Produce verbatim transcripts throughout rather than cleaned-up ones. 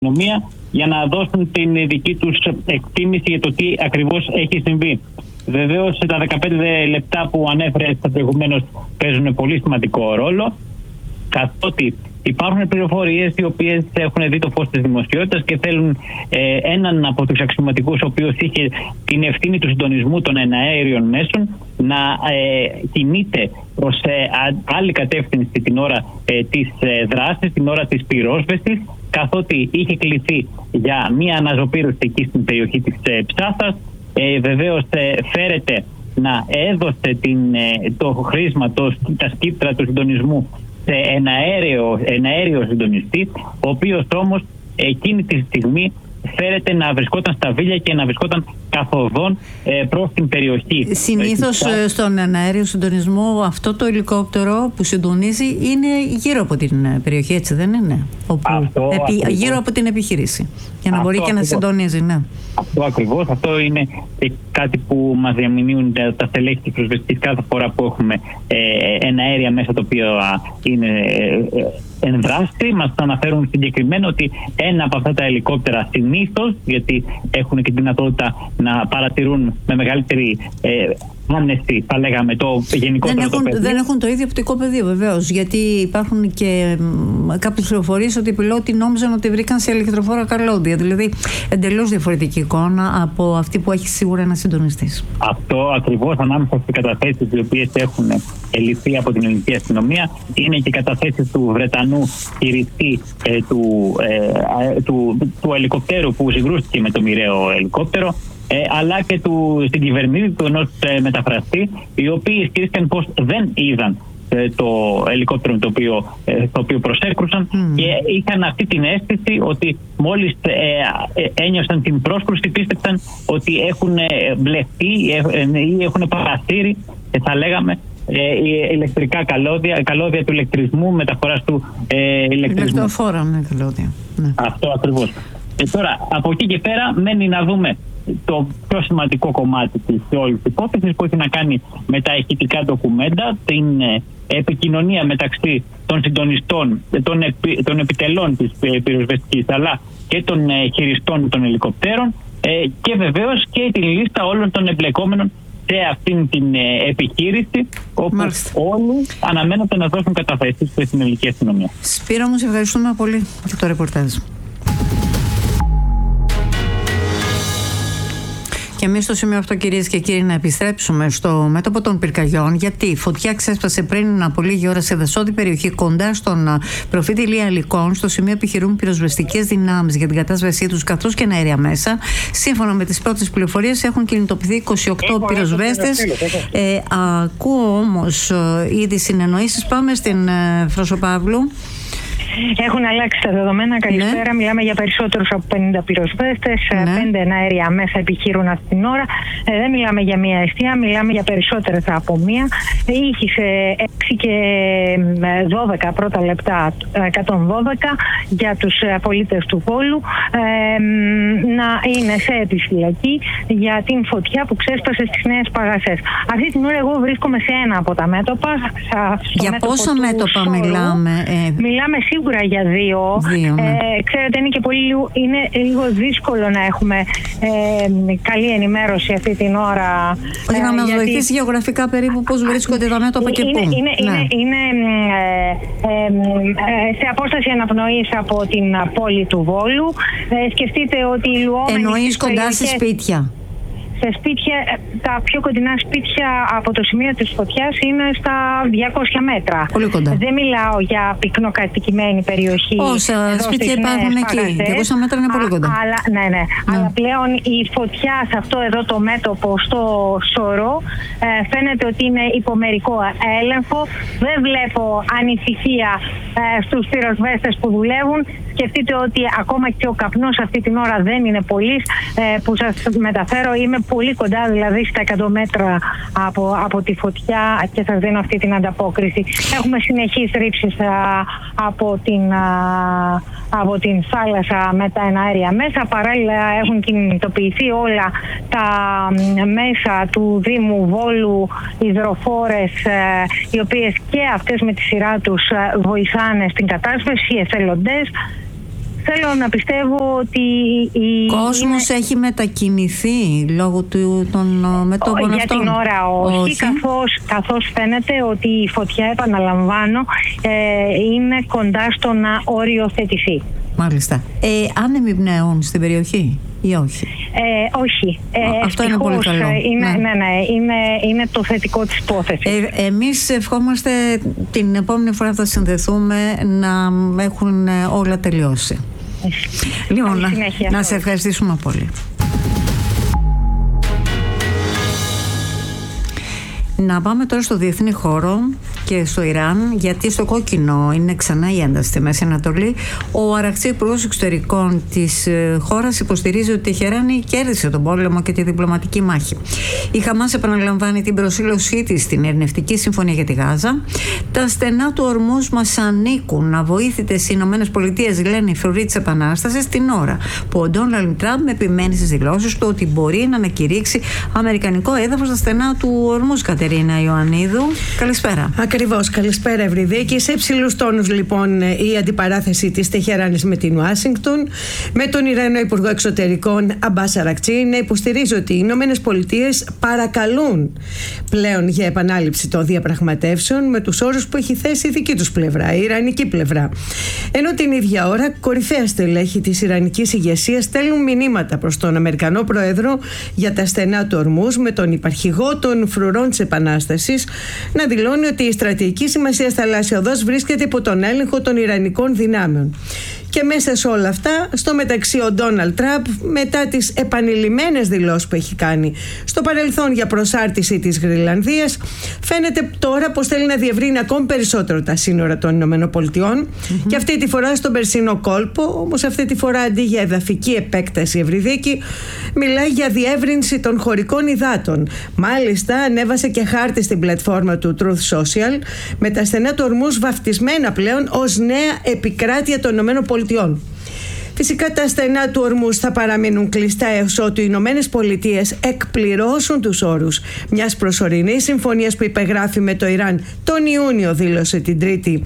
αστυνομία για να δώσουν την δική τους εκτίμηση για το τι ακριβώς έχει συμβεί. Βεβαίως, τα δεκαπέντε λεπτά που ανέφερε προηγουμένως παίζουν πολύ σημαντικό ρόλο, καθότι υπάρχουν πληροφορίες οι οποίες έχουν δει το φως της δημοσιότητας και θέλουν ε, έναν από τους αξιωματικούς, ο οποίος είχε την ευθύνη του συντονισμού των εναέριων μέσων, να ε, κινείται προς ε, άλλη κατεύθυνση την ώρα ε, της ε, δράσης, την ώρα της πυρόσβεσης, καθότι είχε κληθεί για μία αναζωπήρωση εκεί στην περιοχή της ε, Ψάθας. Ε, βεβαίως ε, φέρεται να έδωσε την, ε, το χρήσμα, το, τα σκύπτρα του συντονισμού σε ένα αέριο, ένα αέριο συντονιστή, ο οποίος όμως εκείνη τη στιγμή φέρεται να βρισκόταν στα Βίλια και να βρισκόταν καθοδόν ε, προς την περιοχή. Συνήθως ε, στον αέριο συντονισμό αυτό το ελικόπτερο που συντονίζει είναι γύρω από την περιοχή, έτσι δεν είναι? Όπου, αυτό, επί, γύρω από την επιχείρηση, για να αυτό μπορεί και ακριβώς. να συντονίζει, ναι. Αυτό ακριβώς, αυτό είναι κάτι που μας διαμηνύουν τα, τα στελέχη της πυροσβεστικής κάθε φορά που έχουμε ε, ένα αέρια μέσα το οποίο είναι ε, εν δράση. Μας αναφέρουν συγκεκριμένα ότι ένα από αυτά τα ελικόπτερα συνήθως, γιατί έχουν και τη δυνατότητα να παρατηρούν με μεγαλύτερη ε, άνεση, θα λέγαμε, το γενικότερο δεν έχουν, το πεδίο. Δεν έχουν το ίδιο οπτικό πεδίο, βεβαίως, γιατί υπάρχουν και κάποιες πληροφορίες ότι οι πιλότοι νόμιζαν ότι βρήκαν σε ηλεκτροφόρα καλώδια. Δηλαδή, εντελώς διαφορετική εικόνα από αυτή που έχει σίγουρα ένα συντονιστής. Αυτό ακριβώς, ανάμεσα στις καταθέσεις οι οποίες έχουν ληφθεί από την ελληνική αστυνομία, είναι και οι καταθέσεις του Βρετανού χειριστή ε, του, ε, του, του ελικοπτέρου που συγκρούστηκε με το μοιραίο ελικόπτερο. Ε, αλλά και του, στην κυβερνήτη του ενός ε, μεταφραστή, οι οποίοι ισχυρίστηκαν πως δεν είδαν ε, το ελικόπτερο το οποίο, ε, το οποίο προσέκρουσαν mm. και είχαν αυτή την αίσθηση ότι μόλις ε, ε, ένιωσαν την πρόσκρουση, πίστεψαν ότι έχουν ε, μπλεχτεί ε, ε, ή έχουν παρασύρει, ε, θα λέγαμε, ε, ηλεκτρικά καλώδια, καλώδια του ηλεκτρισμού, μεταφοράς του ε, ηλεκτρισμού. Ηλεκτροφόρα, ναι, καλώδια. Ναι. Αυτό ακριβώς. Και τώρα, από εκεί και πέρα, μένει να δούμε το πιο σημαντικό κομμάτι της όλης της υπόθεσης, που έχει να κάνει με τα ηχητικά ντοκουμέντα, την ε, επικοινωνία μεταξύ των συντονιστών, των, επι, των επιτελών της ε, πυροσβεστικής, αλλά και των ε, χειριστών των ελικοπτέρων ε, και βεβαίως και την λίστα όλων των εμπλεκόμενων σε αυτήν την ε, επιχείρηση, όπου Μάλιστα. όλοι αναμένονται να δώσουν καταθέσεις στην ελληνική αστυνομία. Σπύρο μου, σε ευχαριστούμε πολύ για το ρεπορτάζ. Και εμείς στο σημείο αυτό, κυρίες και κύριοι, να επιστρέψουμε στο μέτωπο των πυρκαγιών, γιατί η φωτιά ξέσπασε πριν από λίγη ώρα σε δασόδη περιοχή κοντά στον προφήτη Ηλία Λυκών. Στο σημείο επιχειρούν πυροσβεστικές δυνάμεις για την κατάσβεσή τους, καθώς και αέρια μέσα. Σύμφωνα με τις πρώτες πληροφορίες, έχουν κινητοποιηθεί είκοσι οκτώ πυροσβέστες. Ε, ακούω όμως ήδη συνεννοήσεις. Πάμε στην ε, Φροσοπαύλου. Έχουν αλλάξει τα δεδομένα. Καλησπέρα. Ναι. Μιλάμε για περισσότερους από πενήντα πυροσβέστες. Ναι. Πέντε εναέρια μέσα επιχείρουν αυτή την ώρα. Ε, δεν μιλάμε για μία εστία, μιλάμε για περισσότερες από μία. Ήχησε έξι και δώδεκα πρώτα λεπτά, εκατόν δώδεκα για τους πολίτες του Βόλου ε, να είναι σε επισφυλακή για την φωτιά που ξέσπασε στις Νέες Παγασές. Αυτή την ώρα εγώ βρίσκομαι σε ένα από τα μέτωπα. Για πόσα μέτωπα Σόρου. μιλάμε? Ε... Μιλάμε σίγουρα για δύο. δύο ναι. ε, ξέρετε, είναι και πολύ είναι λίγο δύσκολο να έχουμε ε, καλή ενημέρωση αυτή την ώρα. Όχι, ε, να μας γιατί... βοηθήσει γεωγραφικά περίπου πώς βρίσκονται τα μέτωπα και είναι, πού. Είναι, ναι. είναι, είναι ε, ε, ε, σε απόσταση αναπνοής από την πόλη του Βόλου. Ε, σκεφτείτε ότι οι λουόμενοι... Εννοείς κοντά σε σπίτια? Σε σπίτια, τα πιο κοντινά σπίτια από το σημείο της φωτιάς είναι στα διακόσια μέτρα. Πολύ κοντά. Δεν μιλάω για πυκνοκατοικημένη περιοχή. Όσα σπίτια υπάρχουν εκεί. διακόσια μέτρα είναι πολύ κοντά. Α, αλλά, ναι, ναι. ναι. Αλλά πλέον η φωτιά σε αυτό εδώ το μέτωπο στο Σωρό ε, φαίνεται ότι είναι υπομερικό έλεγχο. Δεν βλέπω ανησυχία ε, στους πυροσβέστες που δουλεύουν. Σκεφτείτε ότι ακόμα και ο καπνός αυτή την ώρα δεν είναι πολύς ε, που σας μεταφέρω. Είμαι πολύ κοντά, δηλαδή στα εκατό μέτρα από, από τη φωτιά και σας δίνω αυτή την ανταπόκριση. Έχουμε συνεχείς ρήψεις α, από, την, α, από την θάλασσα με τα εναέρια μέσα. Παράλληλα έχουν κινητοποιηθεί όλα τα μέσα του Δήμου Βόλου, υδροφόρες, ε, οι οποίες και αυτές με τη σειρά τους ε, βοηθάνε στην κατάσβεση, εθελοντές. θέλω να πιστεύω ότι... Ο κόσμος είναι... έχει μετακινηθεί λόγω του, των μετώπων για αυτών. Για την ώρα όχι, όχι. Καθώς, καθώς φαίνεται ότι η φωτιά, επαναλαμβάνω, ε, είναι κοντά στο να οριοθετηθεί. Μάλιστα. Ε, άνεμοι πνέουν στην περιοχή ή όχι? Ε, όχι. Ε, Αυτό είναι πολύ καλό. Είναι, ναι. Ναι, ναι, είναι, είναι το θετικό της υπόθεσης. Ε, εμείς ευχόμαστε την επόμενη φορά θα συνδεθούμε να έχουν όλα τελειώσει. Ε, λοιπόν, να, να σε ευχαριστήσουμε πολύ. Να πάμε τώρα στο διεθνή χώρο και στο Ιράν, γιατί στο κόκκινο είναι ξανά η ένταση στη Μέση Ανατολή. Ο Αραχτζή, υπουργός εξωτερικών της χώρας, υποστηρίζει ότι η Τεχεράνη κέρδισε τον πόλεμο και τη διπλωματική μάχη. Η Χαμάς επαναλαμβάνει την προσήλωσή της στην ειρηνευτική συμφωνία για τη Γάζα. Τα στενά του Ορμούζ μας ανήκουν. Αβοήθητες οι Ηνωμένες Πολιτείες, λένε οι φρουροί της Επανάστασης, την ώρα που ο Ντόναλντ Τραμπ επιμένει στις δηλώσεις του ότι μπορεί να ανακηρύξει αμερικανικό έδαφος στα στενά του Ορμούζ. Κατερίνα Ιωαννίδου, καλησπέρα. Ακριβώς, καλησπέρα Ευρυδίκη. Σε υψηλούς τόνους λοιπόν η αντιπαράθεση της Τεχεράνης με την Ουάσιγκτον, με τον Ιρανό Υπουργό Εξωτερικών Αμπάς Αρακτσί να υποστηρίζει ότι οι Ηνωμένες Πολιτείες παρακαλούν πλέον για επανάληψη των διαπραγματεύσεων με τους όρους που έχει θέσει η δική τους πλευρά, η ιρανική πλευρά. Ενώ την ίδια ώρα κορυφαία στελέχη της ιρανικής ηγεσίας στέλνουν μηνύματα προς τον Αμερικανό Πρόεδρο για τα στενά του Ορμούζ, με τον υπαρχηγό των φρουρών της Επανάστασης να δηλώνει ότι η στρατηγική σημασία θαλάσσια οδός βρίσκεται υπό τον έλεγχο των ιρανικών δυνάμεων. Και μέσα σε όλα αυτά, στο μεταξύ ο Ντόναλντ Τραμπ, μετά τις επανειλημμένες δηλώσεις που έχει κάνει στο παρελθόν για προσάρτηση της Γροιλανδίας, φαίνεται τώρα πως θέλει να διευρύνει ακόμη περισσότερο τα σύνορα των ΗΠΑ mm-hmm. και αυτή τη φορά στον Περσινό κόλπο, όμως αυτή τη φορά αντί για εδαφική επέκταση, Ευρυδίκη, μιλάει για διεύρυνση των χωρικών υδάτων. Μάλιστα ανέβασε και χάρτη στην πλατφόρμα του Truth Social με τα στενά του Ορμούζ βαφτισμένα πλέον ως νέα επικράτεια των ΗΠΑ. Φυσικά τα στενά του Ορμούζ θα παραμείνουν κλειστά έως ότου οι Ηνωμένες Πολιτείες εκπληρώσουν τους όρους μιας προσωρινής συμφωνίας που υπεγράφει με το Ιράν τον Ιούνιο, δήλωσε την Τρίτη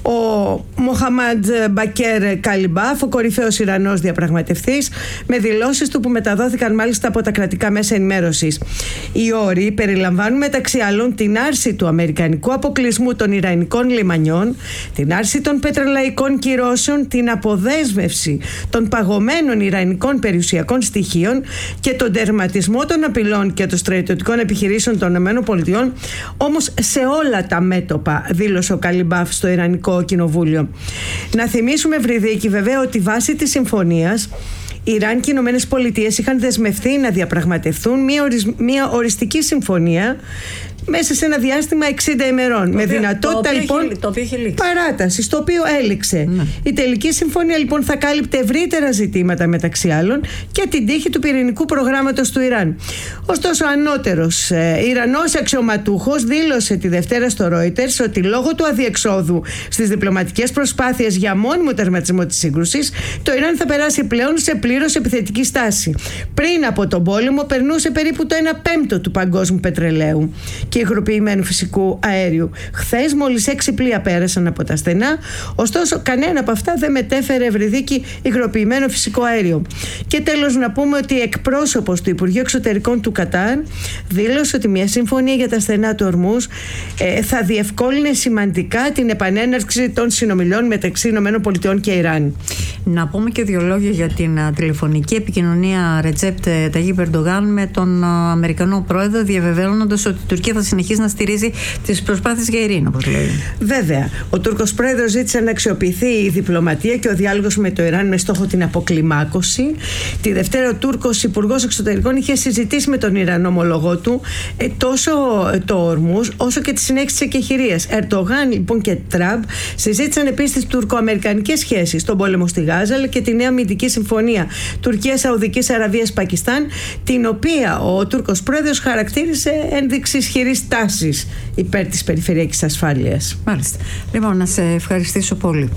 ο Μοχαμάντ Μπακέρ Καλιμπάφ, ο κορυφαίος Ιρανός διαπραγματευτής, με δηλώσεις του που μεταδόθηκαν μάλιστα από τα κρατικά μέσα ενημέρωσης. Οι όροι περιλαμβάνουν μεταξύ άλλων την άρση του αμερικανικού αποκλεισμού των ιρανικών λιμανιών, την άρση των πετρελαϊκών κυρώσεων, την αποδέσμευση των παγωμένων ιρανικών περιουσιακών στοιχείων και τον τερματισμό των απειλών και των στρατιωτικών επιχειρήσεων των ΗΠΑ, όμως σε όλα τα μέτωπα, δήλωσε ο Καλιμπάφ στο Ιρανικό Κοινοβούλιο. Να θυμίσουμε, Ευρυδίκη, βέβαια, ότι βάσει της συμφωνίας η Ιράν και οι Ηνωμένες Πολιτείες είχαν δεσμευθεί να διαπραγματευτούν μια, ορις, μια οριστική συμφωνία μέσα σε ένα διάστημα εξήντα ημερών. Το με οποίο, δυνατότητα το λοιπόν παράταση, το οποίο έληξε. Ναι. Η τελική συμφωνία λοιπόν θα κάλυπτε ευρύτερα ζητήματα, μεταξύ άλλων και την τύχη του πυρηνικού προγράμματος του Ιράν. Ωστόσο, ο ανώτερος ε, Ιρανός αξιωματούχος δήλωσε τη Δευτέρα στο Reuters ότι λόγω του αδιεξόδου στις διπλωματικές προσπάθειες για μόνιμο τερματισμό της σύγκρουσης, το Ιράν θα περάσει πλέον σε πλήρως επιθετική στάση. Πριν από τον πόλεμο περνούσε περίπου το ένα πέμπτο του παγκόσμιου πετρελαίου και υγροποιημένου φυσικού αέριου. Χθες μόλις έξι πλοία πέρασαν από τα στενά, ωστόσο κανένα από αυτά δεν μετέφερε, Ευρυδίκη, υγροποιημένο φυσικό αέριο. Και τέλος να πούμε ότι εκπρόσωπος του Υπουργείου Εξωτερικών του Κατάρ δήλωσε ότι μια συμφωνία για τα στενά του Ορμούζ ε, θα διευκόλυνε σημαντικά την επανέναρξη των συνομιλιών μεταξύ ΗΠΑ και Ιράν. Να πούμε και δύο λόγια για την uh, τηλεφωνική επικοινωνία Ρετζέπ Ταγίπ Ερντογάν με τον uh, Αμερικανό πρόεδρο, διαβεβαιώνοντας ότι η Τουρκία θα συνεχίσει να στηρίζει τις προσπάθειες για ειρήνη, όπως λέει. Βέβαια, ο Τούρκος πρόεδρος ζήτησε να αξιοποιηθεί η διπλωματία και ο διάλογος με το Ιράν με στόχο την αποκλιμάκωση. Τη Δευτέρα, ο Τούρκος Υπουργός Εξωτερικών είχε συζητήσει με τον Ιρανό ομολογό του ε, τόσο το Ορμούζ όσο και τη συνέχιση της εκεχηρίας. Ερντογάν λοιπόν και Τραμπ συζήτησαν επίσης τις τουρκο-αμερικανικές σχέσεις, τον πόλεμο στη Γάζα αλλά και τη νέα αμυντική συμφωνία Τουρκίας-Σαουδικής Αραβίας-Πακιστάν, την οποία ο Τούρκος πρόεδρος χαρακτήρισε ένδειξη ισχυρής τάσης υπέρ της περιφερειακής ασφάλειας. Μάλιστα. Λοιπόν, να σε ευχαριστήσω πολύ.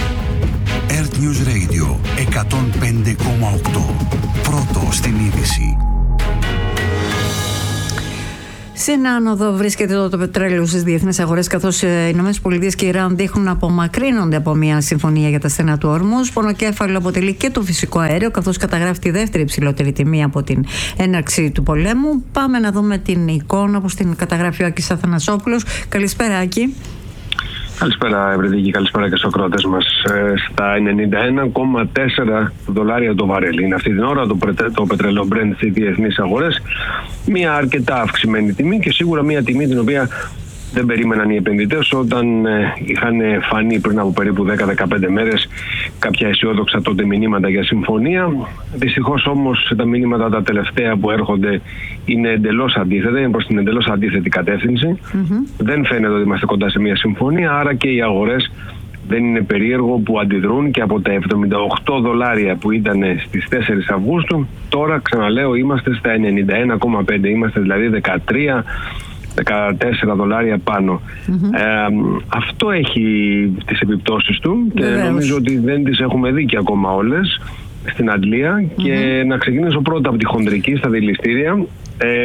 Earth News Radio εκατόν πέντε κόμμα οκτώ. Πρώτο στην είδηση. Σε ένα άνοδο βρίσκεται εδώ το πετρέλαιο στις διεθνείς αγορές, καθώς οι ΗΠΑ και η Ιράν δείχνουν να απομακρύνονται από μια συμφωνία για τα στενά του Ορμούζ. Πονοκέφαλο αποτελεί και το φυσικό αέριο, καθώς καταγράφει τη δεύτερη υψηλότερη τιμή από την έναρξη του πολέμου. Πάμε να δούμε την εικόνα όπως την καταγράφει ο Άκης Αθανασόπουλος. Καλησπέρα, Άκη. Καλησπέρα, Ευρυδίκη, καλησπέρα και στους ακροατές μας. Ε, στα ενενήντα ένα κόμμα τέσσερα δολάρια το βαρέλι. Είναι αυτή την ώρα το, το πετρέλαιο Brent στις διεθνείς αγορές. Μια αρκετά αυξημένη τιμή και σίγουρα μια τιμή την οποία δεν περίμεναν οι επενδυτές όταν ε, είχαν φανεί πριν από περίπου δέκα με δεκαπέντε μέρες κάποια αισιόδοξα τότε μηνύματα για συμφωνία. Δυστυχώς όμως τα μηνύματα τα τελευταία που έρχονται είναι εντελώς αντίθετα, είναι προς την εντελώς αντίθετη κατεύθυνση. Mm-hmm. Δεν φαίνεται ότι είμαστε κοντά σε μια συμφωνία, άρα και οι αγορές δεν είναι περίεργο που αντιδρούν και από τα εβδομήντα οκτώ δολάρια που ήταν στις τέσσερις Αυγούστου, τώρα ξαναλέω είμαστε στα ενενήντα ένα κόμμα πέντε, είμαστε δηλαδή δεκατρία δεκατέσσερα δολάρια πάνω. Mm-hmm. Ε, αυτό έχει τις επιπτώσεις του και Βεβαίως. Νομίζω ότι δεν τις έχουμε δει και ακόμα όλες στην Αντλία. Mm-hmm. Και να ξεκινήσω πρώτα από τη χονδρική στα δηληστήρια, ε,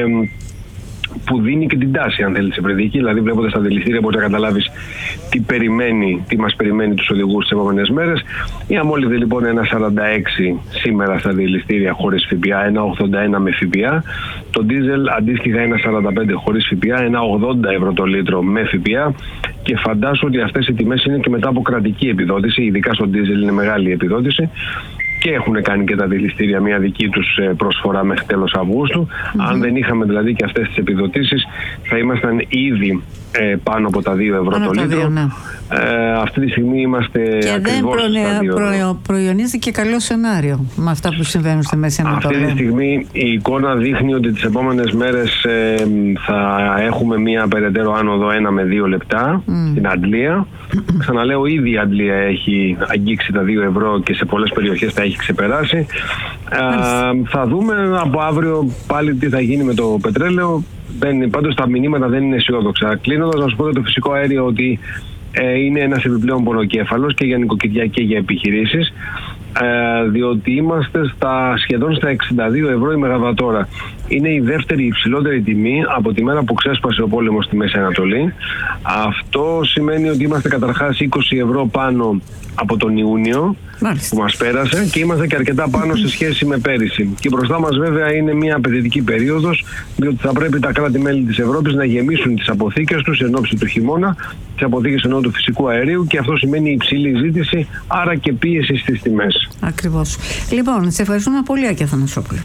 που δίνει και την τάση, αν θέλεις, Ευρυδίκη. Δηλαδή, βλέποντας τα δηληστήρια, μπορείς να καταλάβεις τι περιμένει, τι μας περιμένει τους οδηγούς τις επόμενες μέρες. Η αμόλυβδη λοιπόν ένα σαράντα έξι σήμερα στα δηληστήρια χωρίς ΦΠΑ, ένα ογδόντα ένα με ΦΠΑ. Το ντίζελ αντίστοιχα ένα σαράντα πέντε χωρίς ΦΠΑ, ένα ογδόντα ευρώ το λίτρο με ΦΠΑ. Και φαντάσου ότι αυτές οι τιμές είναι και μετά από κρατική επιδότηση, ειδικά στο ντίζελ είναι μεγάλη επιδότηση. Και έχουν κάνει και τα δηληστήρια μια δική τους προσφορά μέχρι τέλος Αυγούστου. Mm-hmm. Αν δεν είχαμε δηλαδή και αυτές τις επιδοτήσεις, θα ήμασταν ήδη ε, πάνω από τα δύο ευρώ πάνω το λίτρο. δύο, ναι. ε, αυτή τη στιγμή είμαστε και ακριβώς δεν στα δύο ευρώ. Προ, προϊονίζει και καλό σενάριο με αυτά που συμβαίνουν στη Μέση Ανατολή. Αυτή τη στιγμή η εικόνα δείχνει ότι τις επόμενες μέρες ε, θα έχουμε μια περαιτέρω άνοδο ένα με δύο λεπτά mm. στην Αντλία. Ξαναλέω, ήδη η Αντλία έχει αγγίξει τα δύο ευρώ και σε πολλές περιοχές τα έχει ξεπεράσει. Ε, θα δούμε από αύριο πάλι τι θα γίνει με το πετρέλαιο. Δεν, πάντως τα μηνύματα δεν είναι αισιόδοξα. Κλείνοντας, να σου πω για το φυσικό αέριο ότι ε, είναι ένας επιπλέον πονοκέφαλος και για νοικοκυριά και για επιχειρήσεις, ε, διότι είμαστε στα, σχεδόν στα εξήντα δύο ευρώ η μεγαβατόρα. Είναι η δεύτερη υψηλότερη τιμή από τη μέρα που ξέσπασε ο πόλεμος στη Μέση Ανατολή. Αυτό σημαίνει ότι είμαστε καταρχάς είκοσι ευρώ πάνω από τον Ιούνιο Μάλιστα. που μας πέρασε και είμαστε και αρκετά πάνω σε σχέση με πέρυσι. Και μπροστά μας βέβαια είναι μια απαιτητική περίοδος, διότι θα πρέπει τα κράτη-μέλη της Ευρώπης να γεμίσουν τις αποθήκες τους εν ώψη του χειμώνα, τις αποθήκες ενώ του φυσικού αερίου, και αυτό σημαίνει υψηλή ζήτηση, άρα και πίεση στις τιμές. Ακριβώς. Λοιπόν, σε ευχαριστούμε πολύ, Άκη Αθανασόπουλε.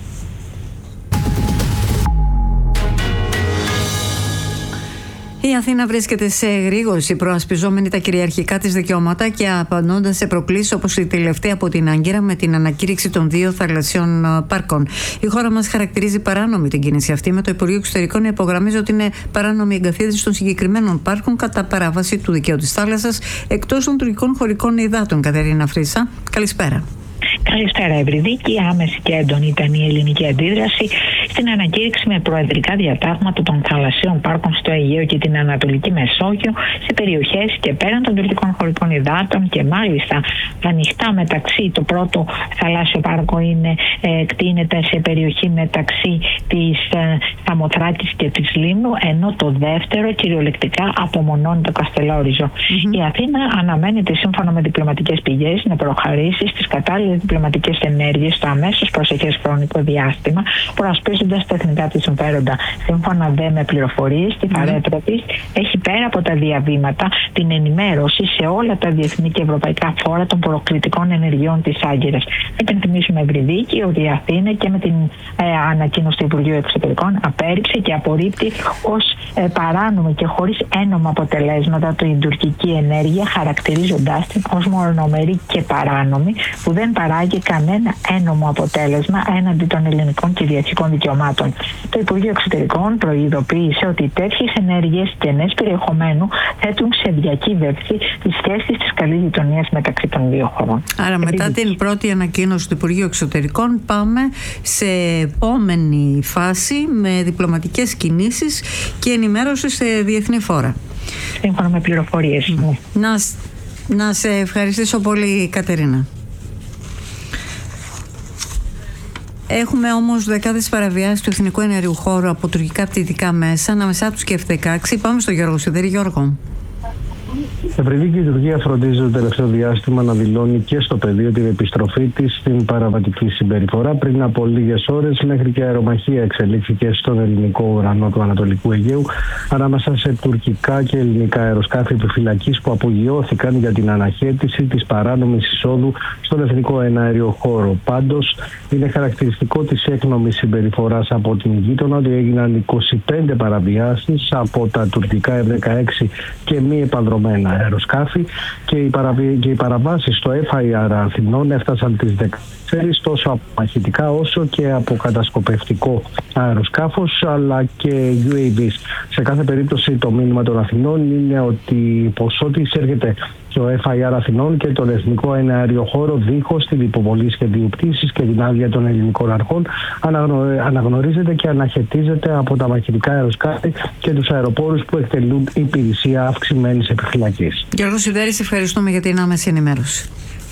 Η Αθήνα βρίσκεται σε εγρήγορση, προασπιζόμενη τα κυριαρχικά της δικαιώματα και απαντώντας σε προκλήσεις όπως η τελευταία από την Άγκυρα με την ανακήρυξη των δύο θαλασσιών πάρκων. Η χώρα μας χαρακτηρίζει παράνομη την κίνηση αυτή, με το Υπουργείο Εξωτερικών να υπογραμμίζει ότι είναι παράνομη η εγκαθίδρυση των συγκεκριμένων πάρκων κατά παράβαση του δικαίου της θάλασσας εκτός των τουρκικών χωρικών υδάτων. Κατερίνα Φρύσα, καλησπέρα. Καλησπέρα, Ευρυδίκη. Άμεση και έντονη ήταν η ελληνική αντίδραση στην ανακήρυξη με προεδρικά διατάγματα των θαλασσίων πάρκων στο Αιγαίο και την Ανατολική Μεσόγειο, σε περιοχές και πέραν των τουρκικών χωρικών υδάτων, και μάλιστα ανοιχτά μεταξύ. Το πρώτο θαλάσσιο πάρκο είναι, ε, κτίνεται σε περιοχή μεταξύ της ε, Σαμοθράκης και της Λίμνου, ενώ το δεύτερο κυριολεκτικά απομονώνει το Καστελόριζο. Mm-hmm. Η Αθήνα αναμένεται, σύμφωνα με διπλωματικές πηγές, να προχωρήσει στις κατάλληλες διπλωματικές ενέργειες στο αμέσως προσεχές χρονικό διάστημα, προασπίζοντας τα εθνικά της συμφέροντα. Σύμφωνα δε με πληροφορίες, τη φαρέτρα της έχει πέρα από τα διαβήματα την ενημέρωση σε όλα τα διεθνή και ευρωπαϊκά φόρα των προκλητικών ενεργειών της Άγκυρας. Υπενθυμίσουμε, Ευρυδίκη, ότι η Αθήνα και με την ε, ανακοίνωση του Υπουργείου Εξωτερικών απέρριψε και απορρίπτει ως ε, παράνομη και χωρίς ένομα αποτελέσματα την τουρκική ενέργεια, χαρακτηρίζοντάς την ως μονομερή και παράνομη, που δεν παράγει κανένα ένομο αποτέλεσμα έναντι των ελληνικών κυριαρχικών δικαιωμάτων. Το Υπουργείο Εξωτερικών προειδοποίησε ότι τέτοιες ενέργειες κενές περιεχομένου θέτουν σε διακύβευση τις σχέσεις της καλής γειτονίας μεταξύ των δύο χωρών. Άρα, Επειδή... μετά την πρώτη ανακοίνωση του Υπουργείου Εξωτερικών, πάμε σε επόμενη φάση με διπλωματικές κινήσεις και ενημέρωση σε διεθνή φόρα. Σύμφωνα με πληροφορίες μου. Να, να σε ευχαριστήσω πολύ, Κατερίνα. Έχουμε όμως δεκάδες παραβιάσεις του εθνικού εναερίου χώρου από τουρκικά πτυτικά μέσα, ανάμεσά τους και εφ δεκαέξι. Πάμε στο Γιώργο Σιδέρη. Γιώργο. Η Ευρυδίκη Τουρκία φροντίζει το τελευταίο διάστημα να δηλώνει και στο πεδίο την επιστροφή της στην παραβατική συμπεριφορά. Πριν από λίγες ώρες, μέχρι και αερομαχία εξελίχθηκε στον ελληνικό ουρανό του Ανατολικού Αιγαίου ανάμεσα σε τουρκικά και ελληνικά αεροσκάφη επιφυλακής που απογειώθηκαν για την αναχέτηση της παράνομης εισόδου στον εθνικό εναέριο χώρο. Πάντως, είναι χαρακτηριστικό της έκνομης συμπεριφοράς από την γείτονα ότι έγιναν είκοσι πέντε παραβιάσεις από τα τουρκικά εφ δεκαέξι και μη επανδρομένα αεροσκάφη και οι, παραβι... και οι παραβάσεις στο εφ άι αρ Αθηνών έφτασαν τις δεκατέσσερις τόσο από μαχητικά όσο και από κατασκοπευτικό αεροσκάφος αλλά και γιου έι βις. Σε κάθε περίπτωση το μήνυμα των Αθηνών είναι ότι πως ό,τι εισέρχεται στο εφ άι αρ Αθηνών και τον εθνικό εναέριο χώρο δίχως την υποβολή σχεδίου πτήσης και την άδεια των ελληνικών αρχών αναγνω... αναγνωρίζεται και αναχαιτίζεται από τα μαχητικά αεροσκάφη και τους αεροπόρους που εκτελούν υπηρεσία αυξημένης επιφυλακής. Γιώργο Σιδέρη, ευχαριστούμε για την άμεση ενημέρωση.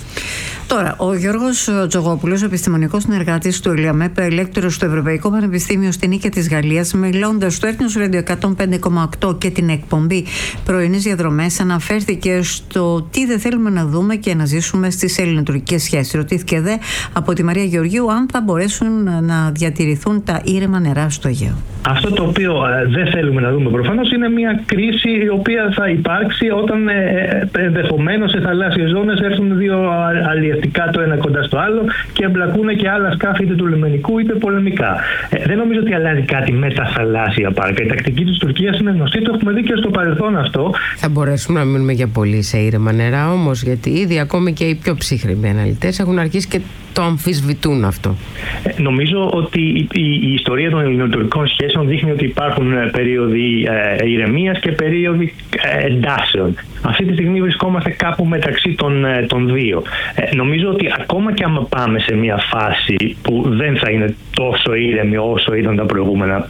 Τώρα, ο Γιώργος Τζογόπουλος, επιστημονικός συνεργάτης του ΕΛΙΑΜΕΠ, ελέκτορος στο Ευρωπαϊκό Πανεπιστήμιο στη Νίκαια της Γαλλίας, μιλώντας στο Earth News Radio εκατόν πέντε κόμμα οκτώ και την εκπομπή Πρωινές Διαδρομές, αναφέρθηκε στο τι δεν θέλουμε να δούμε και να ζήσουμε στις ελληνοτουρκικές σχέσεις. Ρωτήθηκε δε από τη Μαρία Γεωργίου αν θα μπορέσουν να διατηρηθούν τα ήρεμα νερά στο Αιγαίο. Αυτό το οποίο ε, δεν θέλουμε να δούμε προφανώς είναι μια κρίση η οποία θα υπάρξει όταν ε, ε, ενδεχομένως σε θαλάσσιες ζώνες έρθουν δύο αλλιευτικά το ένα κοντά στο άλλο και εμπλακούν και άλλα σκάφη είτε του λιμενικού είτε πολεμικά. Ε, δεν νομίζω ότι αλλάζει κάτι με τα θαλάσσια πάρκα. Η τακτική της Τουρκίας είναι γνωστή, το έχουμε δει και στο παρελθόν αυτό. Θα μπορέσουμε να μείνουμε για πολύ σε ήρεμα νερά όμως, γιατί ήδη ακόμη και οι πιο ψύχρεμοι αναλυτές έχουν αρχίσει και το αμφισβητούν αυτό. Ε, νομίζω ότι η, η, η ιστορία των ελληνοτουρκικών σχέσεων δείχνει ότι υπάρχουν περίοδοι ε, ηρεμίας και περίοδοι ε, εντάσεων. Αυτή τη στιγμή βρισκόμαστε κάπου μεταξύ των, των δύο. Ε, νομίζω ότι ακόμα και άμα πάμε σε μια φάση που δεν θα είναι τόσο ήρεμη όσο ήταν τα προηγούμενα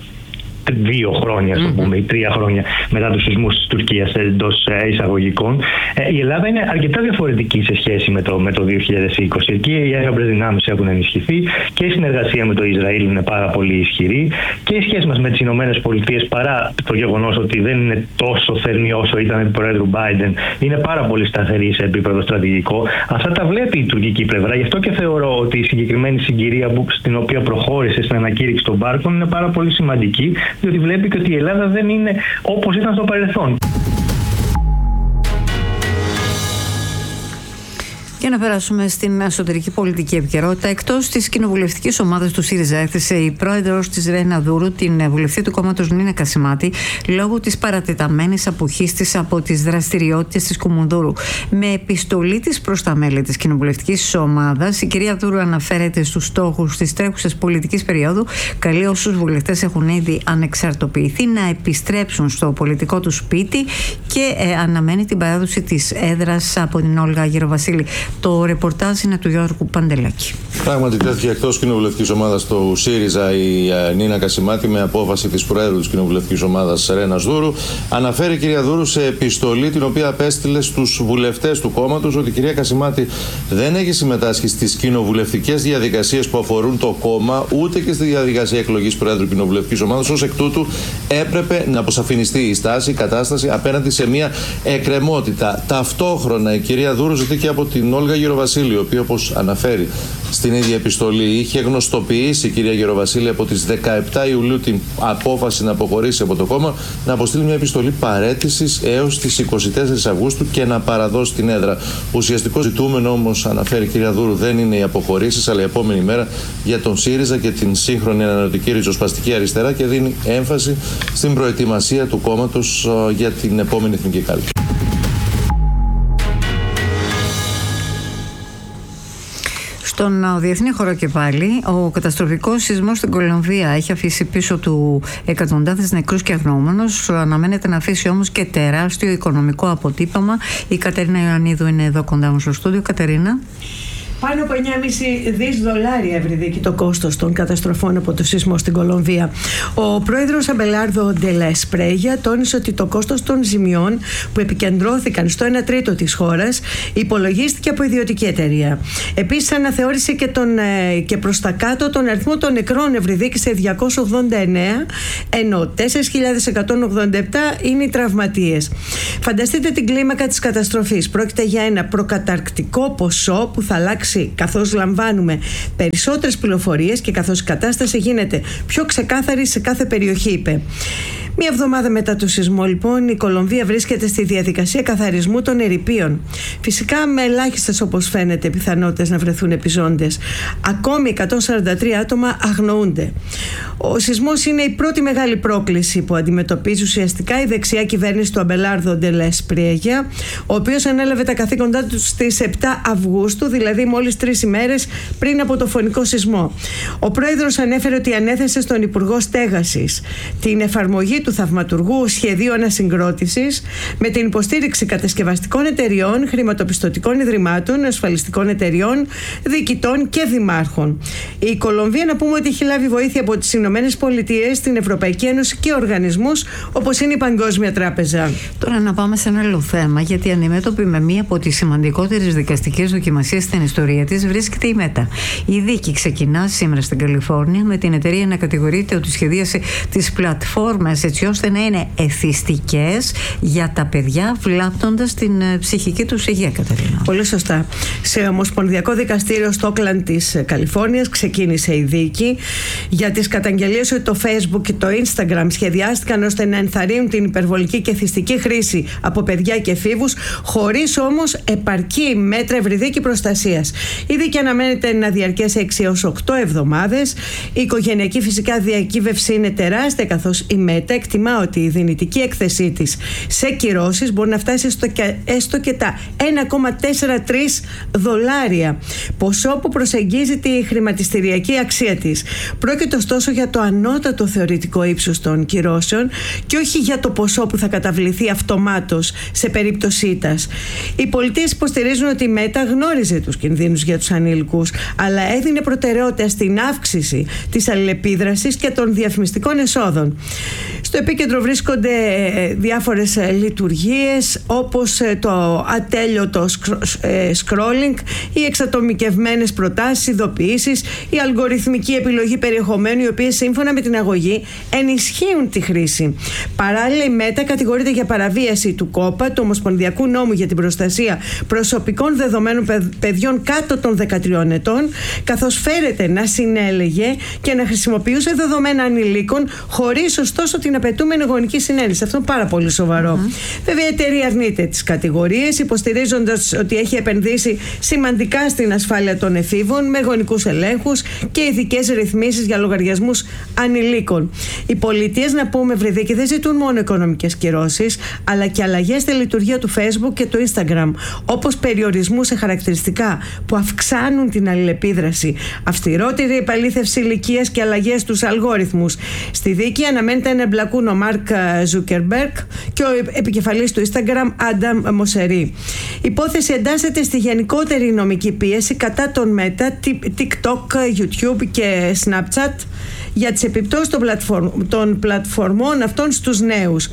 δύο χρόνια, ας το πούμε, ή τρία χρόνια μετά τους σεισμούς της Τουρκίας εντός εισαγωγικών, ε, η Ελλάδα είναι αρκετά διαφορετική σε σχέση με το, με το δύο χιλιάδες είκοσι. Εκεί οι έγραμπρες δυνάμεις έχουν ενισχυθεί και η συνεργασία με το Ισραήλ είναι πάρα πολύ ισχυρή και η σχέση μας με τις Ηνωμένες Πολιτείες, παρά το γεγονός ότι δεν είναι τόσο θερμή όσο ήταν επί Προέδρου Biden, είναι πάρα πολύ σταθερή σε επίπεδο στρατηγικό. Αυτά τα βλέπει η τουρκική πλευρά. Γι' αυτό και θεωρώ ότι η συγκεκριμένη συγκυρία που, στην οποία προχώρησε στην ανακήρυξη των πάρκων είναι πάρα πολύ σημαντική, διότι βλέπει και ότι η Ελλάδα δεν είναι όπως ήταν στο παρελθόν. Για να περάσουμε στην εσωτερική πολιτική επικαιρότητα, εκτός της κοινοβουλευτικής ομάδας του ΣΥΡΙΖΑ, έθεσε η πρόεδρος της Ρένα Δούρου την βουλευτή του κόμματος Νίνα Κασιμάτη λόγω της παρατεταμένης αποχής της από τις δραστηριότητες της Κουμουνδούρου. Με επιστολή της προς τα μέλη της κοινοβουλευτικής ομάδας, η κυρία Δούρου αναφέρεται στους στόχους της τρέχουσας πολιτικής περίοδου, καλεί όσους βουλευτές έχουν ήδη ανεξαρτοποιηθεί να επιστρέψουν στο πολιτικό του σπίτι και ε, αναμένει την παράδοση της έδρας από την Όλγα Γεροβασίλη. Το ρεπορτάζ είναι του Γιώργου Παντελάκη. Πράγματι, τέθηκε εκτός κοινοβουλευτικής ομάδας του ΣΥΡΙΖΑ η Νίνα Κασιμάτη με απόφαση της Προέδρου της κοινοβουλευτικής ομάδας Ρένας Δούρου. Αναφέρει η κυρία Δούρου σε επιστολή την οποία απέστειλε στους βουλευτές του κόμματος ότι η κυρία Κασιμάτη δεν έχει συμμετάσχει στις κοινοβουλευτικές διαδικασίες που αφορούν το κόμμα, ούτε και στη διαδικασία εκλογής Προέδρου κοινοβουλευτικής ομάδας. Ως εκ τούτου, έπρεπε να αποσαφινιστεί η στάση, η κατάσταση απέναντι σε μια εκκρεμότητα. Ταυτόχρονα, η κυρία Δούρου ζητεί και από την Όλγα Γεροβασίλη, η οποία, όπως αναφέρει στην ίδια επιστολή, είχε γνωστοποιήσει η κυρία Γεροβασίλη από τις δεκαεπτά Ιουλίου την απόφαση να αποχωρήσει από το κόμμα, να αποστείλει μια επιστολή παραίτησης έως τις είκοσι τέσσερις Αυγούστου και να παραδώσει την έδρα. Ουσιαστικό ζητούμενο, όμως, αναφέρει η κυρία Δούρου, δεν είναι οι αποχωρήσεις, αλλά η επόμενη μέρα για τον ΣΥΡΙΖΑ και την σύγχρονη ανανεωτική ριζοσπαστική αριστερά και δίνει έμφαση στην προετοιμασία του κόμματος για την επόμενη εθνική κάλπη. Στον διεθνή χώρο και πάλι, ο καταστροφικός σεισμός στην Κολομβία έχει αφήσει πίσω του εκατοντάδες νεκρούς και αγνοούμενους. Αναμένεται να αφήσει όμως και τεράστιο οικονομικό αποτύπωμα. Η Κατερίνα Ιωαννίδου είναι εδώ κοντά μου στο στούντιο. Κατερίνα. Πάνω από εννιά κόμμα πέντε δις δολάρια, Ευρυδίκη, το κόστος των καταστροφών από το σεισμό στην Κολομβία. Ο πρόεδρος Αμπελάρδο ντε λα Εσπρέγια τόνισε ότι το κόστος των ζημιών που επικεντρώθηκαν στο ένα τρίτο της χώρας υπολογίστηκε από ιδιωτική εταιρεία. Επίσης αναθεώρησε και, τον, και προς τα κάτω τον αριθμό των νεκρών, Ευρυδίκη, σε διακόσια ογδόντα εννέα, ενώ τέσσερις χιλιάδες εκατόν ογδόντα επτά είναι οι τραυματίες. Φανταστείτε την κλίμακα της καταστροφής. Πρόκειται για ένα προκαταρκτικό ποσό που θα αλλάξει καθώς λαμβάνουμε περισσότερες πληροφορίες και καθώς η κατάσταση γίνεται πιο ξεκάθαρη σε κάθε περιοχή, είπε. Μία εβδομάδα μετά το σεισμό, λοιπόν, η Κολομβία βρίσκεται στη διαδικασία καθαρισμού των ερειπίων. Φυσικά με ελάχιστες, όπως φαίνεται, πιθανότητες να βρεθούν επιζώντες. Ακόμη εκατόν σαράντα τρία άτομα αγνοούνται. Ο σεισμός είναι η πρώτη μεγάλη πρόκληση που αντιμετωπίζει ουσιαστικά η δεξιά κυβέρνηση του Αμπελάρδο ντε λα Εσπρέγια, ο οποίος ανέλαβε τα καθήκοντά του στις επτά Αυγούστου, δηλαδή μόλις τρεις ημέρες πριν από το φωνικό σεισμό. Ο πρόεδρος ανέφερε ότι ανέθεσε στον Υπουργό Στέγασης την εφαρμογή του θαυματουργού σχεδίου ανασυγκρότησης με την υποστήριξη κατασκευαστικών εταιριών, χρηματοπιστωτικών ιδρυμάτων, ασφαλιστικών εταιριών, διοικητών και δημάρχων. Η Κολομβία, να πούμε, ότι έχει λάβει βοήθεια από τις Ηνωμένες Πολιτείες, την Ευρωπαϊκή Ένωση και οργανισμούς όπως είναι η Παγκόσμια Τράπεζα. Τώρα να πάμε σε ένα άλλο θέμα, γιατί αντιμέτωπη με μία από τις σημαντικότερες δικαστικές δοκιμασίες στην ιστορία της βρίσκεται η Μέτα. Η δίκη ξεκινά σήμερα στην Καλιφόρνια με την εταιρεία να κατηγορείται ότι σχεδίασε τις πλατφόρμες έτσι ώστε να είναι εθιστικές για τα παιδιά, βλάπτοντας την ψυχική τους υγεία, Κατερίνα. Πολύ σωστά. Σε Ομοσπονδιακό Δικαστήριο στο Όκλαντ της Καλιφόρνιας ξεκίνησε η δίκη για τις καταγγελίες ότι το Facebook και το Instagram σχεδιάστηκαν ώστε να ενθαρρύνουν την υπερβολική και εθιστική χρήση από παιδιά και εφήβους, χωρίς όμως επαρκή μέτρα, Ευρυδίκη, προστασίας. Η δίκη αναμένεται να διαρκέσει έξι έως οκτώ εβδομάδες. Η οικογενειακή φυσικά διακύβευση είναι τεράστια, καθώς η Μέτα εκτιμά ότι η δυνητική έκθεσή της σε κυρώσεις μπορεί να φτάσει στο και, έστω και τα ένα κόμμα τέσσερα τρία δολάρια, ποσό που προσεγγίζει τη χρηματιστηριακή αξία της. Πρόκειται ωστόσο για το ανώτατο θεωρητικό ύψος των κυρώσεων και όχι για το ποσό που θα καταβληθεί αυτομάτως σε περίπτωση ήττας. Οι πολιτείες υποστηρίζουν ότι η Μέτα γνώριζε τους κινδύνους για τους ανήλικους, αλλά έδινε προτεραιότητα στην αύξηση της αλληλεπίδρασης και των διαφημιστικών εσόδων. Στο επίκεντρο βρίσκονται διάφορες λειτουργίες όπως το ατέλειωτο scrolling, οι εξατομικευμένες προτάσεις, ειδοποιήσεις, η αλγοριθμική επιλογή περιεχομένου, οι οποίες σύμφωνα με την αγωγή ενισχύουν τη χρήση. Παράλληλα, η Μέτα κατηγορείται για παραβίαση του κόπα, του Ομοσπονδιακού Νόμου για την Προστασία Προσωπικών Δεδομένων Παιδιών κάτω των δεκατριών ετών, καθώς φέρεται να συνέλεγε και να χρησιμοποιούσε δεδομένα ανηλίκων χωρίς ωστόσο την απαιτούμενη γονική συνένεση. Αυτό είναι πάρα πολύ σοβαρό. Mm-hmm. Βέβαια, η εταιρεία αρνείται τις κατηγορίες, υποστηρίζοντας ότι έχει επενδύσει σημαντικά στην ασφάλεια των εφήβων με γονικούς ελέγχους και ειδικές ρυθμίσεις για λογαριασμούς ανηλίκων. Οι πολιτείες, να πούμε, Ευρυδίκη, δεν ζητούν μόνο οικονομικές κυρώσεις, αλλά και αλλαγές στη λειτουργία του Facebook και του Instagram, όπως περιορισμού σε χαρακτηριστικά που αυξάνουν την αλληλεπίδραση, αυστηρότερη επαλήθευση ηλικίας και αλλαγές στους αλγόριθμους. Στη δίκη αναμένεται να εμπλακούν ο Μάρκ Ζούκερμπεργκ και ο επικεφαλής του Instagram, Άνταμ Μοσερί. Η υπόθεση εντάσσεται στη γενικότερη νομική πίεση κατά των Μέτα, TikTok, YouTube και Snapchat για τις επιπτώσεις των, πλατφορμ, των πλατφορμών αυτών στους νέους.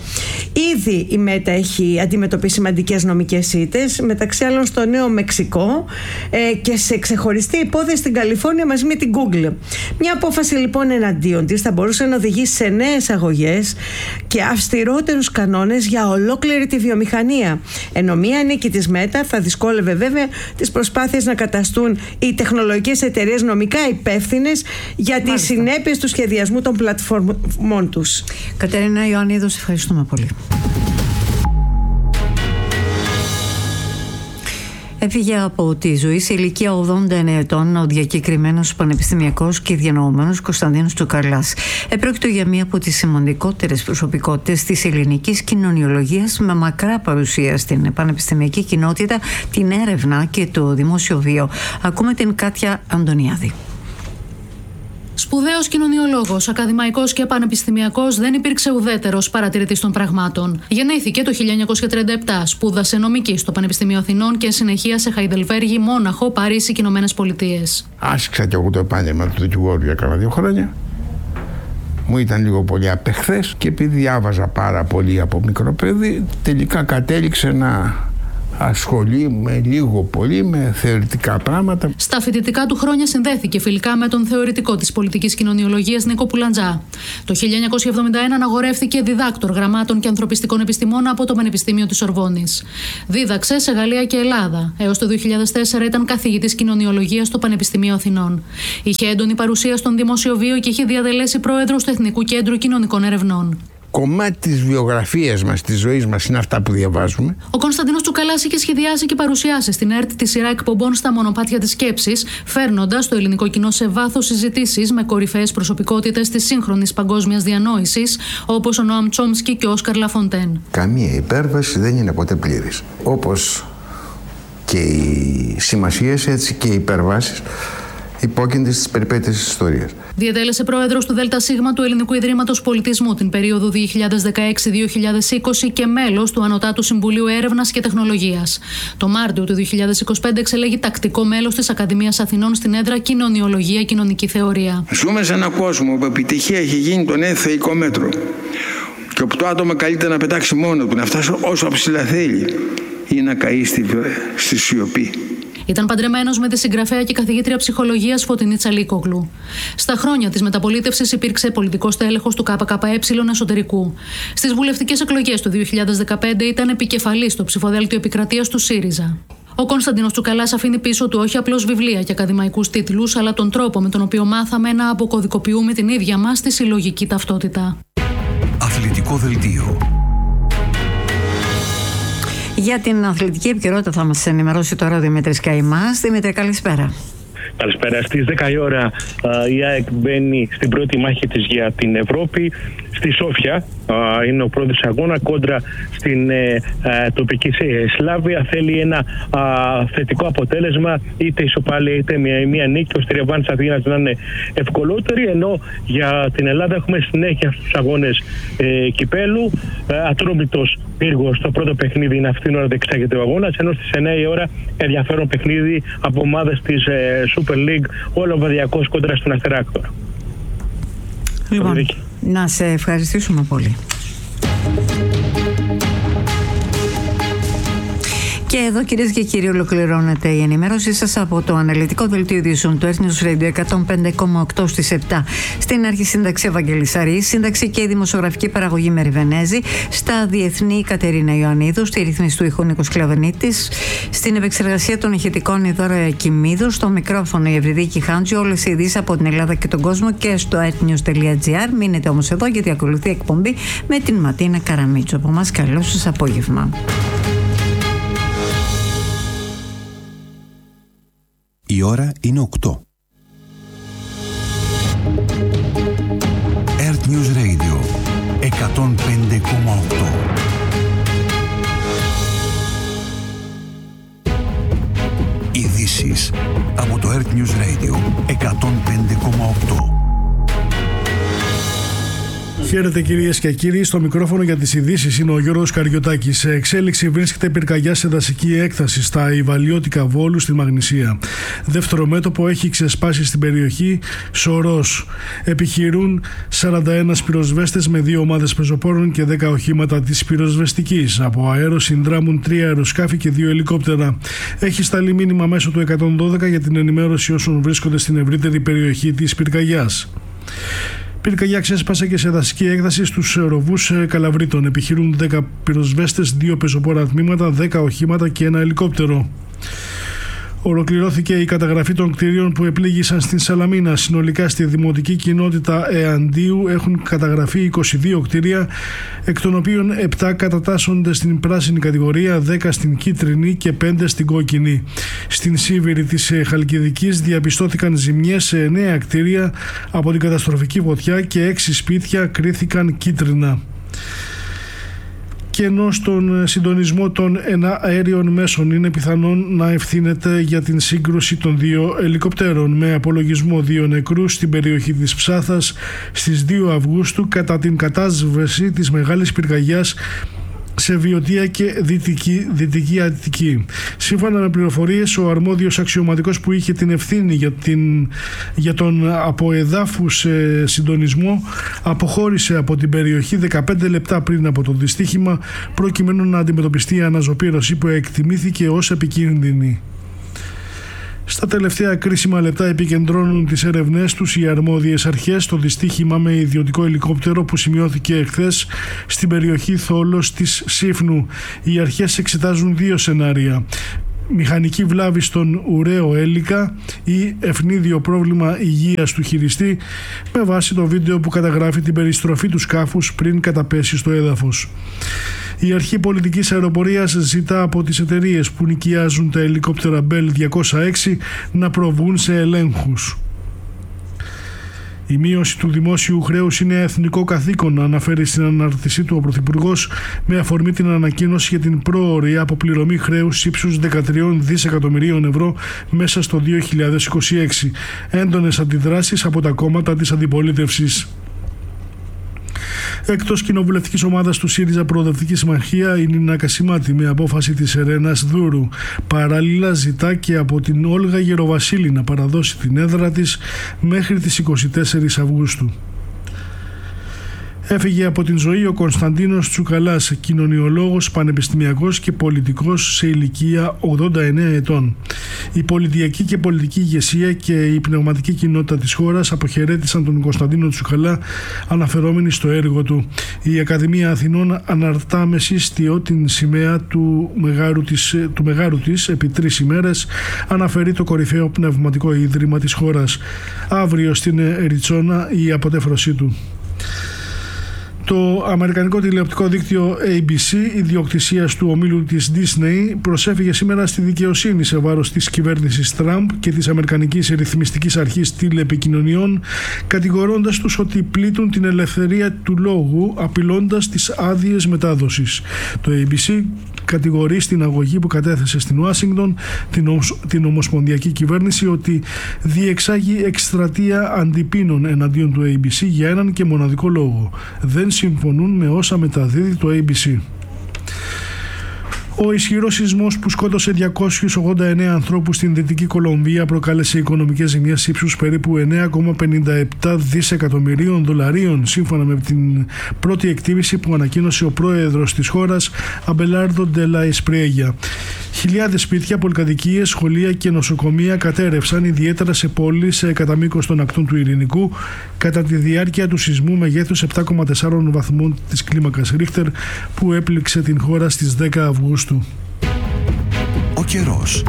Ήδη η Μέτα έχει αντιμετωπίσει σημαντικές νομικές ήττες, μεταξύ άλλων στο Νέο Μεξικό ε, και σε ξεχωριστή υπόθεση στην Καλιφόρνια μαζί με την Google. Μια απόφαση λοιπόν εναντίον της θα μπορούσε να οδηγήσει σε νέες αγωγές και αυστηρότερους κανόνες για ολόκληρη τη βιομηχανία. Ενώ μια νίκη της Μέτα θα δυσκόλευε βέβαια τις προσπάθειες να καταστούν οι τεχνολογικές εταιρείες νομικά υπεύθυνες για τις συνέπειες του σχεδιασμού των πλατφορμών τους. Κατερίνα Ιωαννίδου, ευχαριστούμε πολύ. Έφυγε από τη ζωή σε ηλικία ογδόντα εννέα ετών ο διακεκριμένος πανεπιστημιακός και διανοούμενος Κωνσταντίνος Τσουκαλάς. Επρόκειτο για μία από τις σημαντικότερες προσωπικότητες της ελληνικής κοινωνιολογίας, με μακρά παρουσία στην πανεπιστημιακή κοινότητα, την έρευνα και το δημόσιο βίο. Ακούμε την Κάτια Αντωνιάδη. Σπουδαίος κοινωνιολόγος, ακαδημαϊκός και πανεπιστημιακός, δεν υπήρξε ουδέτερος παρατηρητής των πραγμάτων. Γεννήθηκε το χίλια εννιακόσια τριάντα επτά, σπούδασε νομική στο Πανεπιστήμιο Αθηνών και συνεχεία σε Χαϊντελβέργη, Μόναχο, Παρίσι και Ηνωμένες Πολιτείες. Άσκησα και εγώ το επάγγελμα του δικηγόρου για κάνα δύο χρόνια. Μου ήταν λίγο πολύ απεχθές και επειδή διάβαζα πάρα πολύ από μικρό παιδί, τελικά κατέληξε να ασχολούμαι λίγο πολύ με θεωρητικά πράγματα. Στα φοιτητικά του χρόνια συνδέθηκε φιλικά με τον θεωρητικό της πολιτικής κοινωνιολογίας Νίκο Πουλαντζά. Το χίλια εννιακόσια εβδομήντα ένα αναγορεύτηκε διδάκτορ γραμμάτων και ανθρωπιστικών επιστημών από το Πανεπιστήμιο της Σορβόνης. Δίδαξε σε Γαλλία και Ελλάδα. Έως το δύο χιλιάδες τέσσερα ήταν καθηγητής κοινωνιολογίας στο Πανεπιστήμιο Αθηνών. Είχε έντονη παρουσία στον δημόσιο βίο και είχε διαδελέσει πρόεδρος του Εθνικού Κέντρου Κοινωνικών Ερευνών. Κομμάτι της βιογραφίας μας, της ζωής μας, είναι αυτά που διαβάζουμε. Ο Κωνσταντίνος Τσουκαλάς είχε σχεδιάσει και παρουσιάσει στην ΕΡΤ τη σειρά εκπομπών στα μονοπάτια της σκέψης, φέρνοντας το ελληνικό κοινό σε βάθος συζητήσεις με κορυφαίες προσωπικότητες της σύγχρονης παγκόσμιας διανόησης, όπως ο Νοάμ Τσόμσκι και ο Όσκαρ Λαφοντέν. Καμία υπέρβαση δεν είναι ποτέ πλήρης. Όπως και οι σημασίες, έτσι και οι υπερβάσεις υπόκεινται στις περιπέτειες της ιστορίας. Διετέλεσε πρόεδρος του ΔΣ του Ελληνικού Ιδρύματος Πολιτισμού την περίοδο δύο χιλιάδες δεκαέξι με δύο χιλιάδες είκοσι και μέλος του Ανωτάτου Συμβουλίου Έρευνας και Τεχνολογίας. Το Μάρτιο του δύο χιλιάδες είκοσι πέντε εξελέγει τακτικό μέλος της Ακαδημίας Αθηνών στην έδρα Κοινωνιολογία, Κοινωνική Θεωρία. Ζούμε σε έναν κόσμο που επιτυχία έχει γίνει το νέο θεϊκό μέτρο. Και όπου το άτομο καλείται να πετάξει μόνο του, να φτάσει όσο ψηλά θέλει ή να καεί στη, στη σιωπή. Ήταν παντρεμένος με τη συγγραφέα και καθηγήτρια ψυχολογίας Φωτεινή Τσαλίκογλου. Στα χρόνια της μεταπολίτευσης υπήρξε πολιτικός τέλεχος του ΚΚΕ εσωτερικού. Στις βουλευτικές εκλογές του δύο χιλιάδες δεκαπέντε ήταν επικεφαλής στο ψηφοδέλτιο επικρατείας του ΣΥΡΙΖΑ. Ο Κωνσταντίνος Τσουκαλάς αφήνει πίσω του όχι απλώς βιβλία και ακαδημαϊκούς τίτλους, αλλά τον τρόπο με τον οποίο μάθαμε να αποκωδικοποιούμε την ίδια μας τη συλλογική ταυτότητα. Αθλητικό δελτίο. Για την αθλητική επικαιρότητα θα μας ενημερώσει τώρα ο Δημήτρης Καημάς. Δημήτρη, καλησπέρα. Καλησπέρα. Στις δέκα η ώρα η ΑΕΚ μπαίνει στην πρώτη μάχη της για την Ευρώπη. Στη Σόφια είναι ο πρώτος αγώνα κόντρα στην ε, ε, τοπική Σλάβια. Θέλει ένα α, θετικό αποτέλεσμα, είτε ισοπαλία είτε μια, μια νίκη, ώστε η Ρεβάνης Αθήνας να είναι ευκολότερη. Ενώ για την Ελλάδα έχουμε συνέχεια στους αγώνες ε, κυπέλου. Ε, Ατρόμητος Πύργος, το πρώτο παιχνίδι είναι αυτήν την ώρα διεξάγεται ο αγώνας. Ενώ στις εννιά η ώρα ενδιαφέρον παιχνίδι από ομάδες της ε, Super League, ο Λοβαδιακός κόντρα στον Αστεράκτορ. Λοιπόν, να σε ευχαριστήσουμε πολύ. Και εδώ, κυρίες και κύριοι, ολοκληρώνεται η ενημέρωσή σας από το αναλυτικό δελτίο ειδήσεων του Earth News Radio εκατόν πέντε κόμμα οκτώ στις επτά. Στην αρχή σύνταξη Ευαγγελής Αρής, σύνταξη και δημοσιογραφική παραγωγή Μεριβενέζη, στα διεθνή Κατερίνα Ιωαννίδου, στη ρύθμιση του ήχου Νίκος Κλαβενίτης, στην επεξεργασία των ηχητικών η Δώρα Ακιμίδου, στο μικρόφωνο η Ευρυδίκη Χάντζη, όλες οι ειδήσεις από την Ελλάδα και τον κόσμο και στο earthnews τελεία gr. Μείνετε όμως εδώ γιατί ακολουθεί εκπομπή με την Ματίνα Καραμίτσου. Από εμάς καλό σας απόγευμα. Η ώρα είναι οκτώ. Earth News Radio εκατόν πέντε κόμμα οκτώ. Ειδήσεις από το Earth News Radio εκατόν πέντε κόμμα οκτώ. Χαίρετε κυρίες και κύριοι, στο μικρόφωνο για τις ειδήσεις είναι ο Γιώργος Καριωτάκης. Σε εξέλιξη βρίσκεται πυρκαγιά σε δασική έκταση στα Ιβαλιώτικα Βόλου στη Μαγνησία. Δεύτερο μέτωπο έχει ξεσπάσει στην περιοχή Σωρός. Επιχειρούν σαράντα ένα πυροσβέστες με δύο ομάδες πεζοπόρων και δέκα οχήματα της πυροσβεστικής. Από αέρο συνδράμουν τρία αεροσκάφη και δύο ελικόπτερα. Έχει σταλεί μήνυμα μέσω του εκατόν δώδεκα για την ενημέρωση όσων βρίσκονται στην ευρύτερη περιοχή της πυρκαγιάς. Πυρκαγιά ξέσπασε και σε δασική έκταση στους ροβούς Καλαβρίτων. Επιχειρούν δέκα πυροσβέστες, δύο πεζοπόρα τμήματα, δέκα οχήματα και ένα ελικόπτερο. Ολοκληρώθηκε η καταγραφή των κτηρίων που επλήγησαν στην Σαλαμίνα. Συνολικά στη δημοτική κοινότητα Εαντίου έχουν καταγραφεί είκοσι δύο κτίρια, εκ των οποίων επτά κατατάσσονται στην πράσινη κατηγορία, δέκα στην κίτρινη και πέντε στην κόκκινη. Στην Σίβηρη της Χαλκιδικής διαπιστώθηκαν ζημιές σε εννέα κτίρια από την καταστροφική φωτιά και έξι σπίτια κρίθηκαν κίτρινα. και ενώ στον συντονισμό των εναέριων μέσων είναι πιθανόν να ευθύνεται για την σύγκρουση των δύο ελικοπτέρων, με απολογισμό δύο νεκρούς στην περιοχή της Ψάθας στις δύο Αυγούστου κατά την κατάσβεση της μεγάλης πυρκαγιάς σε Βιωτία και Δυτική, Δυτική Αττική. Σύμφωνα με πληροφορίες, ο αρμόδιος αξιωματικός που είχε την ευθύνη για, την, για τον αποεδάφους ε, συντονισμό αποχώρησε από την περιοχή δεκαπέντε λεπτά πριν από το δυστύχημα, προκειμένου να αντιμετωπιστεί η αναζωπήρωση που εκτιμήθηκε ως επικίνδυνη. Στα τελευταία κρίσιμα λεπτά επικεντρώνουν τις έρευνές τους οι αρμόδιες αρχές στο δυστύχημα με ιδιωτικό ελικόπτερο που σημειώθηκε εχθές στην περιοχή Θόλος της Σύφνου. Οι αρχές εξετάζουν δύο σενάρια: μηχανική βλάβη στον ουραίο έλικα ή ευνίδιο πρόβλημα υγείας του χειριστή, με βάση το βίντεο που καταγράφει την περιστροφή του σκάφους πριν καταπέσει στο έδαφος. Η Αρχή Πολιτικής Αεροπορίας ζητά από τις εταιρείες που νοικιάζουν τα ελικόπτερα Bell διακόσια έξι να προβούν σε ελέγχους. Η μείωση του δημόσιου χρέους είναι εθνικό καθήκον, αναφέρει στην ανάρτησή του ο Πρωθυπουργός, με αφορμή την ανακοίνωση για την πρόωρη αποπληρωμή χρέους ύψους δεκατρία δισεκατομμυρίων ευρώ μέσα στο δύο χιλιάδες είκοσι έξι. Έντονες αντιδράσεις από τα κόμματα της αντιπολίτευσης. Εκτός κοινοβουλευτικής ομάδας του ΣΥΡΙΖΑ Προοδευτική Συμμαχία, η Νίνα Κασιμάτη με απόφαση της Ερένας Δούρου παράλληλα ζητά και από την Όλγα Γεροβασίλη να παραδώσει την έδρα της μέχρι τις είκοσι τέσσερις Αυγούστου. Έφυγε από την ζωή ο Κωνσταντίνος Τσουκαλάς, κοινωνιολόγος, πανεπιστημιακός και πολιτικός σε ηλικία ογδόντα εννέα ετών. Η πολιτιακή και πολιτική ηγεσία και η πνευματική κοινότητα της χώρας αποχαιρέτησαν τον Κωνσταντίνο Τσουκαλά, αναφερόμενοι στο έργο του. Η Ακαδημία Αθηνών αναρτά με σύστιο την σημαία του μεγάρου της, του μεγάρου της επί τρεις ημέρες, αναφέρει το κορυφαίο πνευματικό ίδρυμα της χώρας. Αύριο στην Ριτσόνα η αποτέφρωσή του. Το αμερικανικό τηλεοπτικό δίκτυο έι μπι σι, ιδιοκτησίας του ομίλου της Disney, προσέφυγε σήμερα στη δικαιοσύνη σε βάρος της κυβέρνησης Τραμπ και της Αμερικανικής Ρυθμιστικής Αρχής Τηλεπικοινωνιών, κατηγορώντας τους ότι πλήττουν την ελευθερία του λόγου, απειλώντας τις άδειες μετάδοσης. Το έι μπι σι κατηγορεί στην αγωγή που κατέθεσε στην Ουάσιγκτον την, την ομοσπονδιακή κυβέρνηση ότι διεξάγει εκστρατεία αντιπίνων εναντίον του έι μπι σι για έναν και μοναδικό λόγο: δεν συμφωνούν με όσα μεταδίδει το έι μπι σι. Ο ισχυρός σεισμός που σκότωσε διακόσιους ογδόντα εννέα ανθρώπους στην Δυτική Κολομβία προκάλεσε οικονομικές ζημιές ύψους περίπου εννέα κόμμα πενήντα επτά δισεκατομμυρίων δολαρίων, σύμφωνα με την πρώτη εκτίμηση που ανακοίνωσε ο πρόεδρος της χώρας, Αμπελάρδο Ντελα Εσπριέγια. Χιλιάδες σπίτια, πολυκατοικίες, σχολεία και νοσοκομεία κατέρευσαν, ιδιαίτερα σε πόλεις κατά μήκος των ακτών του Ειρηνικού, κατά τη διάρκεια του σεισμού μεγέθους επτά κόμμα τέσσερα βαθμών της κλίμακας Ρίχτερ που έπληξε την χώρα στις δέκα Αυγούστου. Ο καιρός.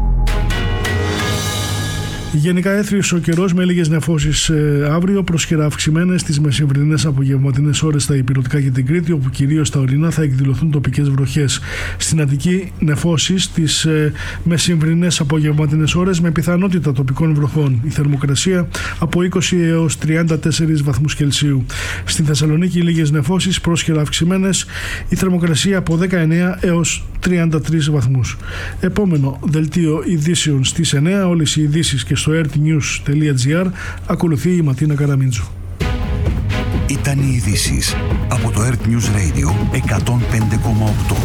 Γενικά έθριος ο καιρός με λίγες νεφώσεις ε, αύριο, προσχερά αυξημένες στις μεσημβρινές απογευματινές ώρες στα Ηπειρωτικά και την Κρήτη, όπου κυρίως στα ορεινά θα εκδηλωθούν τοπικές βροχές. Στην Αττική νεφώσεις στις ε, μεσημβρινές απογευματινές ώρες με πιθανότητα τοπικών βροχών. Η θερμοκρασία από είκοσι έως τριάντα τέσσερις βαθμούς Κελσίου. Στην Θεσσαλονίκη λίγες νεφώσεις, πρόσχερα αυξημένες, η θερμοκρασία από δεκαεννέα έως τριάντα τρεις βαθμούς. Επόμενο δελτίο ειδήσεων στις εννέα, όλες οι ειδήσεις και στο ertnews τελεία gr. Ακολουθεί η Ματίνα Καραμίντζου. Ήταν οι ειδήσεις από το Earth News Radio εκατόν πέντε κόμμα οκτώ.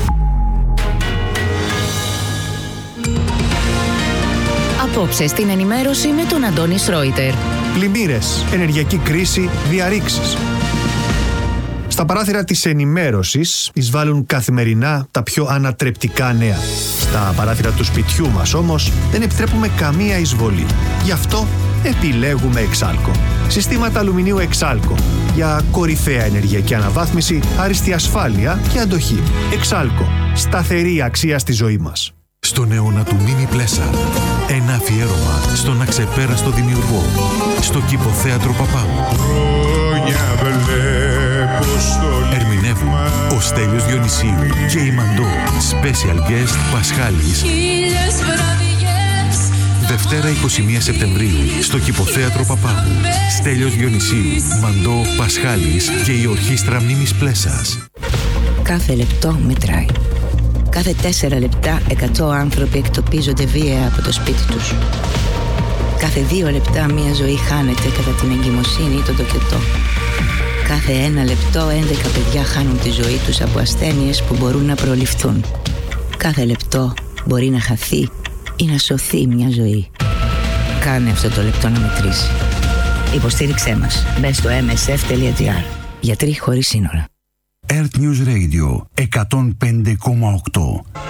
Απόψε στην ενημέρωση με τον Αντώνη Σρόιτερ. Πλημμύρες, ενεργειακή κρίση, διαρρήξεις. Στα παράθυρα της ενημέρωσης εισβάλλουν καθημερινά τα πιο ανατρεπτικά νέα. Στα παράθυρα του σπιτιού μας όμως δεν επιτρέπουμε καμία εισβολή. Γι' αυτό επιλέγουμε Εξάλκο. Συστήματα αλουμινίου Εξάλκο για κορυφαία ενεργειακή αναβάθμιση, άριστη ασφάλεια και αντοχή. Εξάλκο. Σταθερή αξία στη ζωή μας. Στον αιώνα του Μίνι Πλέσαρ, ένα αφιέρωμα στον αξεπέραστο δημιουργό, στο Κηποθέατρο Παπάγου. Ερμηνεύουν ο Στέλιος Διονυσίου και η Μαντώ. Special guest Πασχάλης. Δευτέρα εικοστή πρώτη Σεπτεμβρίου στο Κηποθέατρο Παπάγου. Στέλιος Διονυσίου, Μαντώ, Πασχάλης και η Ορχήστρα Μνήμης Πλέσας. Κάθε λεπτό μετράει. Κάθε τέσσερα λεπτά εκατό άνθρωποι εκτοπίζονται βία από το σπίτι τους. Κάθε δύο λεπτά μία ζωή χάνεται κατά την εγκυμοσύνη ή τον τοκετό. Κάθε ένα λεπτό έντεκα παιδιά χάνουν τη ζωή τους από ασθένειες που μπορούν να προληφθούν. Κάθε λεπτό μπορεί να χαθεί ή να σωθεί μια ζωή. Κάνε αυτό το λεπτό να μετρήσει. Υποστήριξέ μας. Μπες στο εμ ες εφ τελεία τζι άρ. Γιατροί χωρίς σύνορα. Earth News Radio εκατόν πέντε κόμμα οκτώ.